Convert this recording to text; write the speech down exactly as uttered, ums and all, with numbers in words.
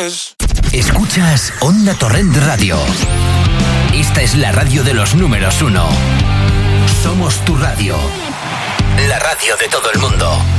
is. Escuchas Onda Torrent Radio. Esta es la radio de los números uno. Somos tu radio. La radio de todo el mundo.